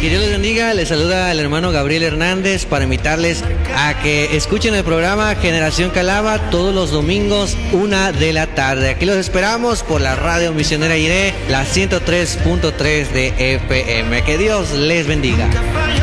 Que Dios les bendiga. Les saluda el hermano Gabriel Hernández para invitarles a que escuchen el programa Generación Calava todos los domingos 1 de la tarde. Aquí los esperamos por la radio Misionera Iré, la 103.3 de FM. Que Dios les bendiga.